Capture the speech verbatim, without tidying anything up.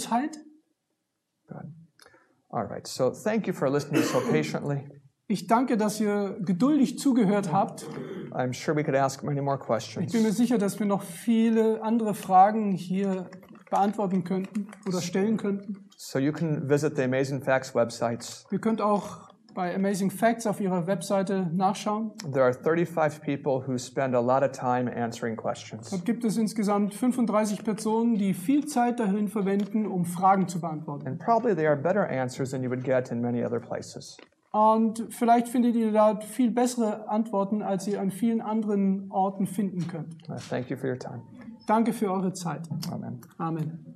Zeit? Good. All right. So thank you for listening so patiently. Ich danke, dass ihr geduldig zugehört habt. I'm sure we could ask many more Ich questions. bin mir sicher, dass wir noch viele andere Fragen hier beantworten könnten oder stellen könnten. So you can visit the Amazing Facts websites. Ihr könnt auch bei Amazing Facts auf ihrer Webseite nachschauen. There are thirty-five people who spend a lot of time answering questions. Dort gibt es insgesamt fünfunddreißig Personen, die viel Zeit darin verwenden, um Fragen zu beantworten. And probably they are better answers than you would get in many other places. Und vielleicht findet ihr dort viel bessere Antworten, als ihr an vielen anderen Orten finden könnt. Uh, thank you for your time. Danke für eure Zeit. Amen. Amen.